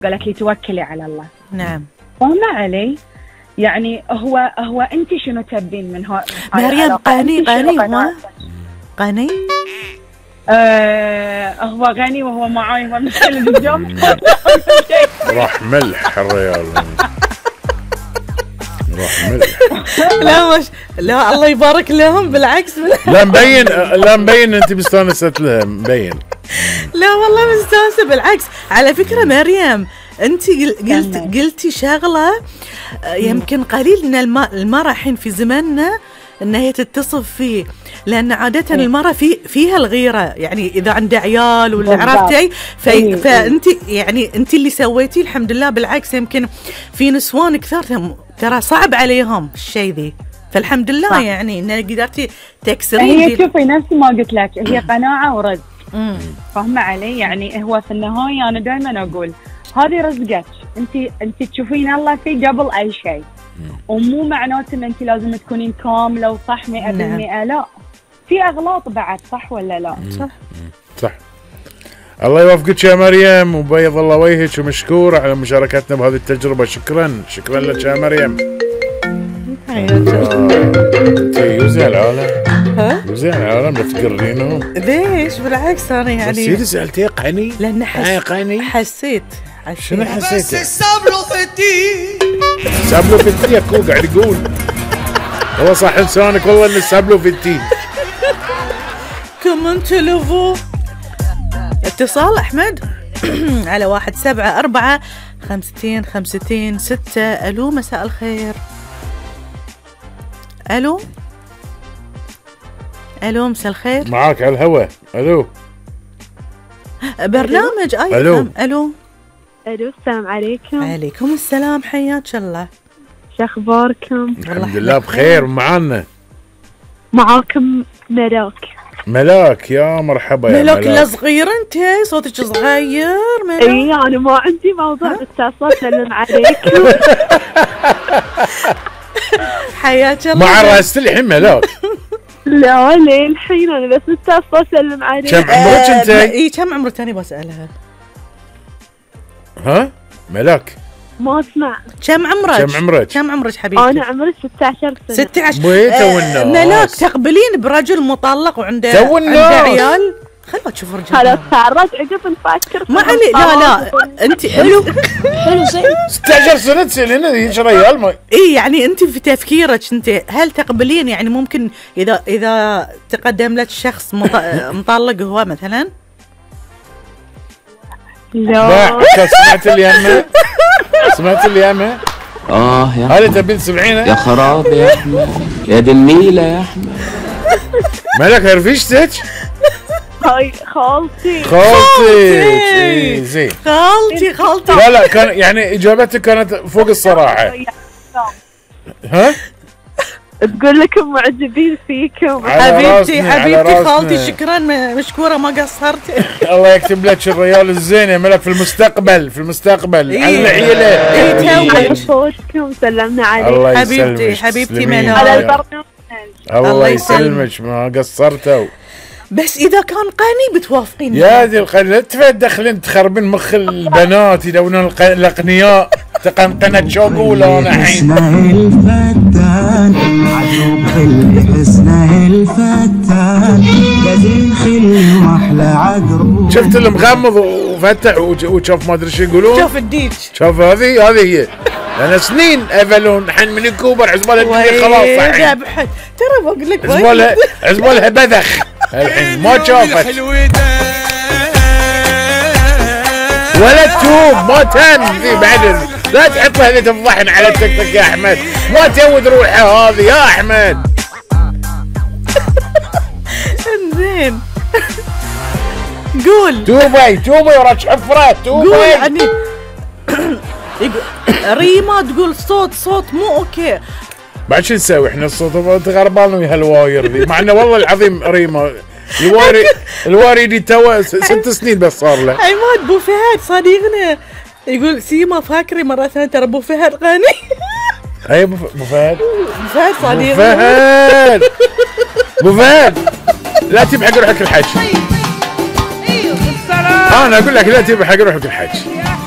قالت لي توكلي على الله. نعم. فاهمة علي؟ يعني هو انت شنو تبين من هو مريم؟ قاني هو قاني؟ هو غني وهو معاي هو مش اليوم. راح ملح الريال. راح ملح. لا الله يبارك لهم، بالعكس. لا مبين انت مستانسة لها، مبين. لا والله مستانسة، بالعكس. على فكرة مريم، انت قلتي شغلة يمكن قليل ان المرأة الحين في زماننا ان هي تتصف فيه، لان عادة المرأة فيها الغيرة، يعني اذا عندها عيال ولا عرفتي. فانت يعني انت اللي سويتيه الحمد لله. بالعكس يمكن في نسوان كثار ترى صعب عليهم الشيء ذي، فالحمد لله صح. يعني ان قدرتي تكسرين. هي شوفي نفس ما قلت لك، هي قناعة ورزق. فاهمة علي؟ يعني هو في النهاية انا دائما اقول هذه رزقك، انت تشوفين الله فيه قبل اي شيء، ومو معناته ان انت لازم تكونين كامله وصح 100%. لا، في اغلاط بعد، صح ولا لا؟ صح. الله يوفقك يا مريم وبيض الله وجهك، ومشكور على مشاركتنا بهذه التجربه. شكرا لك يا مريم. انت يوزع العالم، يوزع العالم لا تقرينهم. ليش؟ بالعكس انا يعني بس سالتي قني لان حسيت. شنو حسيت؟ سابلو في التي اكو قاعد يقول والله صح لسانك، والله انه سابلو في التي. كمان تلفو اتصال احمد على 174-52-52-6. الو مساء الخير. الو مساء الخير. معاك على الهواء. الو برنامج الو السلام عليكم. عليكم السلام، حياك الله. شو اخباركم؟ الحمد لله بخير. معاكم ملاك. يا مرحبا يا ملاك. لا صغير انت، صوتك صغير ملاك. اي انا ما عندي موضوع، بس اسلم عليكم. حياك الله. مع الراس الحين ملاك. لا للحين انا بس اسلم عليك. كم عمرك انت؟ اي كم عمرك؟ تاني بسألها. ها ملاك؟ ما اسمع. كم عمرك حبيبتي؟ انا عمري 16 سنة. 16. ملاك تقبلين برجل مطلق وعنده عيال؟ خلوا تشوف رجال. خلاص تعرض عقب نفكر. ما علي. لا انت حلو زين. 16 سنة تسألين ايش ريال ما. اي يعني انت في تفكيرك انت هل تقبلين يعني ممكن اذا تقدم لك شخص مطلق هو مثلا؟ لا. سمعت اللي يمه؟ يا هذا تبين سمعينه؟ يا خراب يا احمد، يا دي النيله يا احمد. مالك هرفشتك؟ هاي خالتي. اي زين. خالتي. لا كان يعني اجابتك كانت فوق الصراحه. ها؟ تقول لكم معجبين فيكم. حبيبتي خالتي، شكرا مشكوره ما قصرتي. الله يكتب لك الريال الزين يا ملك في المستقبل على العيله. صوتكم سلمنا عليك. حبيبتي ملك على البرنامج. الله يسلمك ما قصرتوا. بس اذا كان قاني بتوافقين؟ يا ذي القني لا تدخلين تخربين مخ البنات يدونون الاغنياء. تقنقنت شو اقول انا الحين. الفتان عجوب خلي حسنه الفتان لازم خلي محلى عقرب. شفت اللي مغمض وفتح وشوف ما ادري شو يقولون. شوف الديج. شوف هذه هي. انا سنين افلون الحين من الكوبر عزبالها الدنيا خلاص الحين. ترى بقول لك عزبالها بذخ الحين ما شافت ولا تشوف ما تم ذي بعد. لا تحط هذه تفضحن على التيك توك يا احمد، ما تود روحها هذه يا احمد. انزين قول. توبي وراك حفره. قول يعني ريما تقول صوت مو اوكي. بعد شو نسوي احنا؟ الصوت غربان ويا هالواير ذي، مع انه والله العظيم ريما الواري دي تو 6 سنين بس صار له. عماد بو فهد صديقنا يقول سيما فاكري مرة ثانية ترى بو فهد غني. اي بو فهد صديقنا. بو فهد لا تجيب حق روحك الحج. انا اقول لك لا تجيب حق روحك الحج.